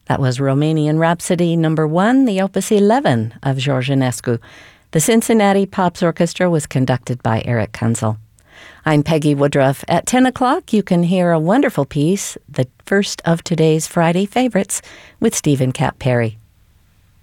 That was Romanian Rhapsody number 1, the Opus 11 of George Enescu. The Cincinnati Pops Orchestra was conducted by Eric Kunzel. I'm Peggy Woodruff. At 10 o'clock, you can hear a wonderful piece, the first of today's Friday favorites, with Stephen Kapp Perry.